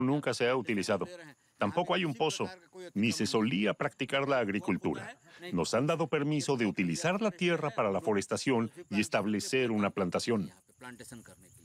nunca se ha utilizado. Tampoco hay un pozo, ni se solía practicar la agricultura. Nos han dado permiso de utilizar la tierra para la forestación y establecer una plantación.